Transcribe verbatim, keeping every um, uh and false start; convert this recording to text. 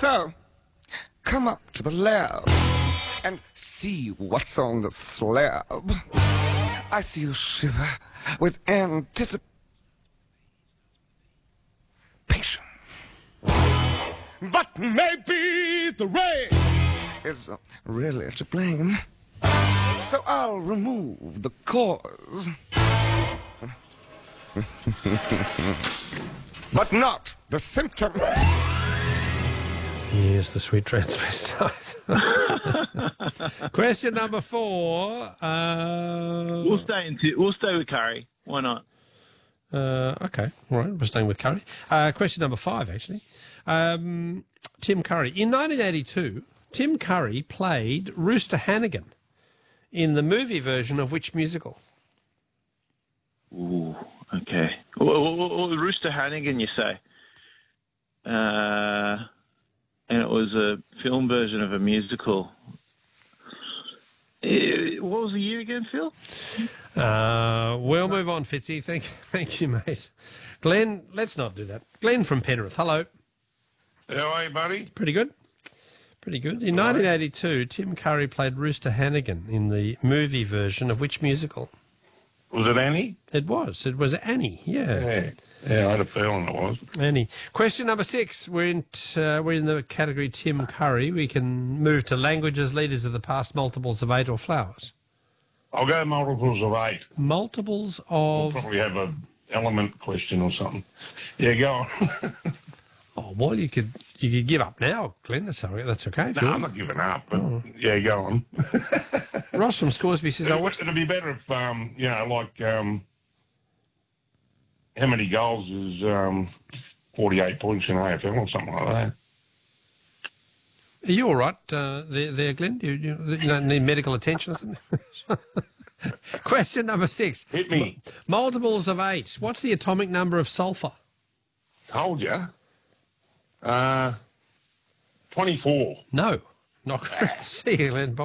So, come up to the lab and see what's on the slab. I see you shiver with anticipation. But maybe the rain is really to blame. So I'll remove the cause. But not the symptom. Here's the sweet transvestite. Question number four. Uh, We'll stay into, we'll stay with Curry. Why not? Uh, okay, all right, we're staying with Curry. Uh, question number five, actually. Um, Tim Curry. In nineteen eighty-two, Tim Curry played Rooster Hannigan in the movie version of which musical? Ooh, okay. Well, well, well, Rooster Hannigan, you say? Uh, and it was a film version of a musical. Uh, what was the year again, Phil? Uh, we'll move on, Fitzy. Thank, thank you, mate. Glenn, let's not do that. Glenn from Penrith. Hello. How are you, buddy? Pretty good. Pretty good. In nineteen eighty-two, Tim Curry played Rooster Hannigan in the movie version of which musical? Was it Annie? It was. It was Annie, yeah. Yeah, yeah, I had a feeling it was. Annie. Question number six. We're in, t- uh, we're in the category Tim Curry. We can move to languages, leaders of the past, multiples of eight or flowers. I'll go multiples of eight. Multiples We'll of... probably have a element question or something. Yeah, go on. Oh, well, you could you could give up now, Glenn. That's, all right. That's okay. if No, you I'm want. not giving up, but Oh. yeah, go on. Ross from Scoresby says, oh, It'd, what's... it'd be better if, um, you know, like, um, how many goals is um, forty-eight points in A F L or something like that? Are you all right uh, there, there, Glenn? You, you, you don't need medical attention or something? Question number six. Hit me. Multiples of eight. What's the atomic number of sulphur? Told you. Uh, twenty-four. No. Not correct. See you, Glenn. Bye.